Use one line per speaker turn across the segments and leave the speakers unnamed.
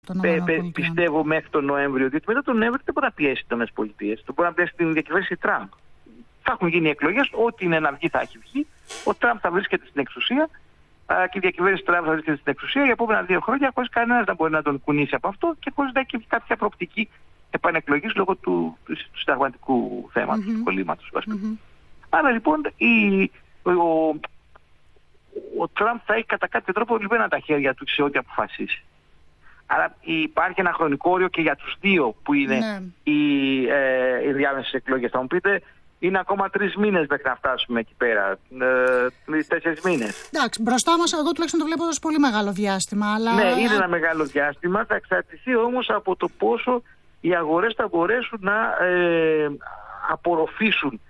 Πιστεύω μέχρι τον Νοέμβριο, διότι μετά τον Νοέμβριο δεν μπορεί να πιέσει τις ΗΠΑ. Δεν μπορεί να πιέσει την διακυβέρνηση Τραμπ. Θα έχουν γίνει εκλογές, ό,τι είναι να βγει θα έχει βγει. Ο Τραμπ θα βρίσκεται στην εξουσία και η διακυβέρνηση Τραμπ θα βρίσκεται στην εξουσία για επόμενα 2 χρόνια, χωρίς κανένας να μπορεί να τον κουνήσει από αυτό και χωρίς να έχει κάποια προοπτική επανεκλογής λόγω του συνταγματικού θέματος, του κολλήματος. Άρα λοιπόν ο Τραμπ θα έχει κατά κάποιο τρόπο λυμμένα τα χέρια του σε ό,τι αποφασίσει. Άρα υπάρχει ένα χρονικό όριο και για τους δύο που είναι οι διάμεσες εκλογές. Θα μου πείτε, είναι ακόμα 3 μήνες μέχρι να φτάσουμε εκεί πέρα. 4 μήνες.
Εντάξει, μπροστά μας εγώ τουλάχιστον το βλέπω ως πολύ μεγάλο διάστημα. Αλλά...
Ναι, είναι ένα μεγάλο διάστημα. Θα εξαρτηθεί όμως από το πόσο οι αγορές θα μπορέσουν να απορροφήσουν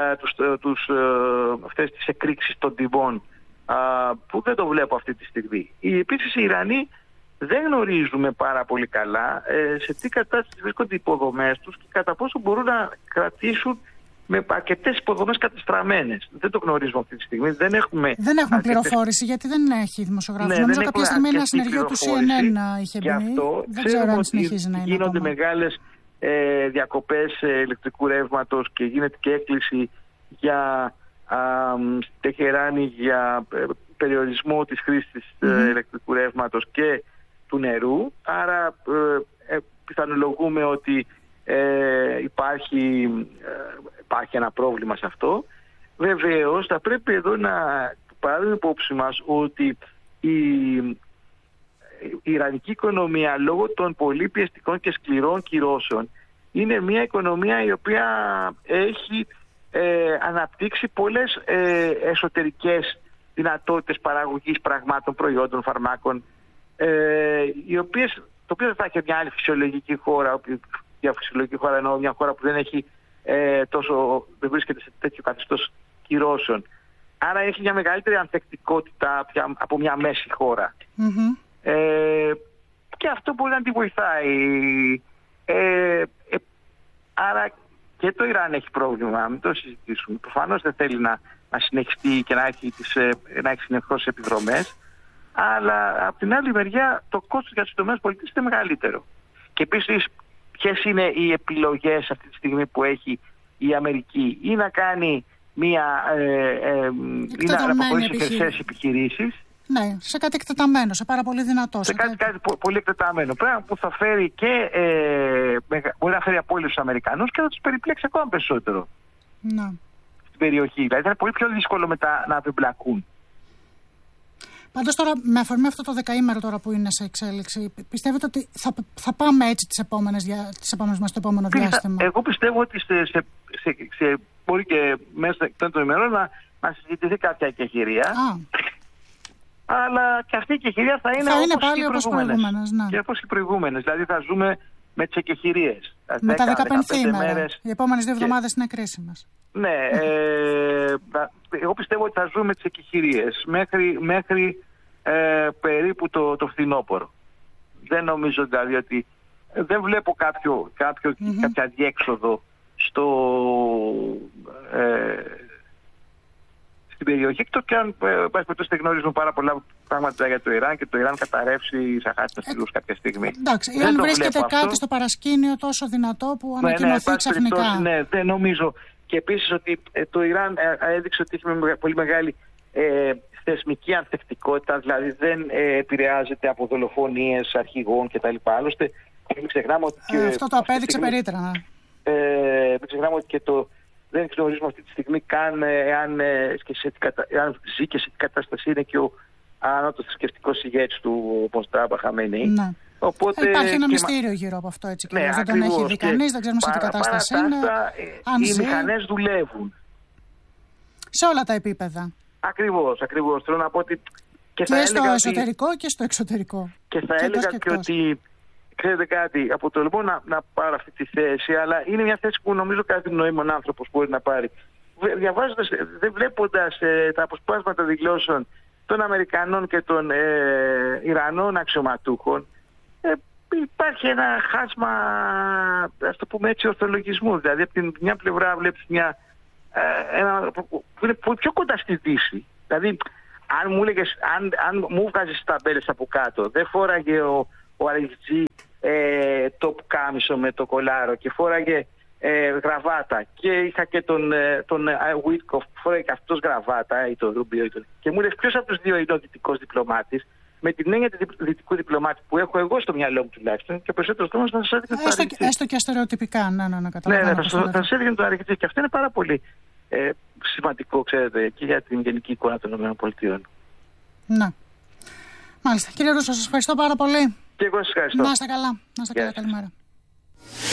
αυτές τις εκρήξεις των τιμών που δεν το βλέπω αυτή τη στιγμή. Επίσης οι Ιρανοί δεν γνωρίζουμε πάρα πολύ καλά σε τι κατάσταση βρίσκονται οι υποδομές τους και κατά πόσο μπορούν να κρατήσουν με αρκετές υποδομές κατεστραμμένες. Δεν το γνωρίζουμε αυτή τη στιγμή. Δεν έχουμε
πληροφόρηση γιατί δεν έχει δημοσιογράφους. Ναι, νομίζω κάποια στιγμή ένα συνεργείο του CNN είχε μπει. Δεν ξέρω αν συνεχίζει να είναι.
Γίνονται μεγάλες διακοπές ηλεκτρικού ρεύματος και γίνεται και έκκληση για Τεχεράνη για περιορισμό της χρήσης ηλεκτρικού ρεύματος και του νερού. Άρα πιθανολογούμε ότι υπάρχει ένα πρόβλημα σε αυτό. Βεβαίως θα πρέπει εδώ να πάρουμε υπόψη μας ότι η ιρανική οικονομία λόγω των πολύ πιεστικών και σκληρών κυρώσεων είναι μια οικονομία η οποία έχει αναπτύξει πολλές εσωτερικές δυνατότητες παραγωγής πραγμάτων, προϊόντων, φαρμάκων, το οποίο δεν θα έχει μια άλλη φυσιολογική χώρα, μια φυσιολογική χώρα εννοώ μια χώρα που δεν έχει δεν βρίσκεται σε τέτοιο καθεστώς κυρώσεων. Άρα έχει μια μεγαλύτερη ανθεκτικότητα από μια μέση χώρα. Και αυτό μπορεί να τη βοηθάει. Άρα και το Ιράν έχει πρόβλημα, μην το συζητήσουμε. Προφανώς δεν θέλει να συνεχιστεί και να έχει συνεχώς επιδρομές. Αλλά από την άλλη μεριά το κόστος για τις ΗΠΑ είναι μεγαλύτερο. Και επίσης ποιες είναι οι επιλογές αυτή τη στιγμή που έχει η Αμερική? Ή να κάνει ή να προχωρήσει σε χερσαίες επιχειρήσεις.
Ναι, σε κάτι εκτεταμένο, σε πάρα πολύ δυνατό.
Σε κάτι πολύ εκτεταμένο. Πράγμα που θα φέρει και μπορεί να φέρει απόλυτο στους Αμερικανούς και θα τους περιπλέξει ακόμα περισσότερο στην περιοχή. Δηλαδή θα είναι πολύ πιο δύσκολο μετά να απεμπλακούν.
Πάντως τώρα, με αφορμή αυτό το δεκαήμερο τώρα που είναι σε εξέλιξη, πιστεύετε ότι θα πάμε έτσι τις επόμενες μας το επόμενο διάστημα?
Εγώ πιστεύω ότι μπορεί και μέσα των ημερών να συζητηθεί κάποια εκεχηρία. Αλλά και αυτή η εκεχηρία θα είναι όπως οι προηγούμενες.
Ναι.
Και όπως οι προηγούμενες. Δηλαδή θα ζούμε με τις εκεχηρίες.
Με τα 15 μέρες. Οι επόμενες 2 εβδομάδες είναι κρίσιμες.
Ναι. Εγώ πιστεύω ότι θα ζούμε με τις εκεχηρίες μέχρι περίπου το φθινόπωρο. Δεν νομίζω δηλαδή ότι δεν βλέπω κάποια διέξοδο στην περιοχή, εκτός και αν δεν γνωρίζουν πάρα πολλά πράγματα για το Ιράν και το Ιράν καταρρεύσει σαχάτιστα στυλούς κάποια στιγμή.
Εντάξει, αν βρίσκεται κάτι στο παρασκήνιο τόσο δυνατό που ανακοινωθεί ξαφνικά.
Ναι, δεν νομίζω. Και επίσης ότι το Ιράν έδειξε ότι έχει πολύ μεγάλη θεσμική ανθεκτικότητα, δηλαδή δεν επηρεάζεται από δολοφονίες αρχηγών κτλ. Άλλωστε, μην ξεχνάμε ότι.
Αυτό το απέδειξε περίτρανα.
Μην ξεχνάμε ότι δεν γνωρίζουμε αυτή τη στιγμή καν εάν ζει και σε τι κατάσταση είναι και ο ανώτατος θρησκευτικός ηγέτης του Μοστάμπα Χαμενεή.
Ναι. Οπότε υπάρχει ένα μυστήριο γύρω από αυτό έτσι. Ναι, δεν τον έχει δει κανείς, δεν ξέρουμε σε τι κατάσταση είναι.
Οι μηχανές δουλεύουν.
Σε όλα τα επίπεδα.
Ακριβώς. Θέλω να πω ότι.
Και στο εσωτερικό και στο εξωτερικό.
Και θα έλεγα και ότι. Ξέρετε κάτι, αποτολμώ να πάρω αυτή τη θέση, αλλά είναι μια θέση που νομίζω κάθε νοήμων άνθρωπος μπορεί να πάρει. Διαβάζοντας, βλέποντας τα αποσπάσματα δηλώσεων των Αμερικανών και των Ιρανών αξιωματούχων, υπάρχει ένα χάσμα, ας το πούμε έτσι, ορθολογισμού. Δηλαδή, από την μια πλευρά βλέπεις ένα που είναι πιο κοντά στη Δύση. Δηλαδή, αν μου βγάζεις τις ταμπέλες από κάτω, δεν φόραγε ο Αργιτζή το πουκάμισο με το κολάρο και φόραγε γραβάτα, και είχα και τον Βίτκοφ που φόραγε και αυτός γραβάτα, ή τον Ρούμπιο, και μου λες ποιος από τους δύο είναι ο δυτικός διπλωμάτης, με την έννοια του δυτικού διπλωμάτη που έχω εγώ στο μυαλό μου τουλάχιστον, και ο περισσότερος κόσμος θα σας έδειχνε τον Αργιτζή.
Έστω και στερεοτυπικά, να καταλαβαίνω.
Ναι, θα σας έδειχνε τον Αργιτζή, και αυτό είναι πάρα πολύ σημαντικό, ξέρετε, και για την γενική εικόνα των ΗΠΑ.
Ναι. Μάλιστα. Κύριε Ρούσο, σας ευχαριστώ πάρα πολύ.
Και εγώ σας ευχαριστώ.
Να είστε καλά. Καλημέρα.